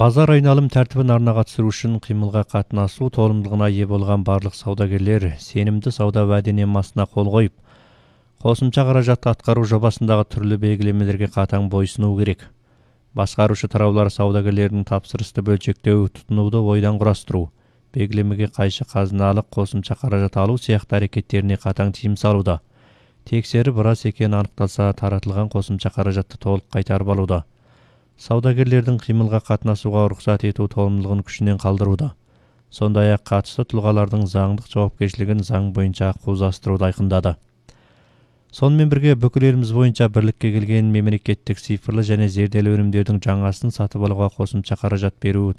Базар айналым тәртібін арнаға түсіру үшін қимылға қатынасу толымдылығына ие болған барлық саудагерлер сенімді сауда уәденамасына қол қойып, қосымша қаражат атқару жобасындағы түрлі белгілемелерге қатаң бойсыну керек. Басқарушы тараулар саудагерлердің тапсырысты бөлшектеу, тұтынуды ойдан құрастыру, белгілемеге қайшы қазыналық қосымша қаражат алу сияқты әрекеттеріне қатаң тыйым салуда. Тексеріп рас екені анықталса, таратылған қосымша қаражатты толық қайтарып алуда. Саудагерлердің қимылға қатынасуға рұқсат ету толымдылығын күшінен қалдыруда. Сондай-ақ қатысты тұлғалардың заңдық жауапкершілігін заң бойынша қаузастыруды айқындады. Сонымен бірге бүкіл еліміз бойынша бірлікке келген мемлекеттік цифрлы және зерделі өнімдердің жаңасын сатып алуға қосымша қаражат беру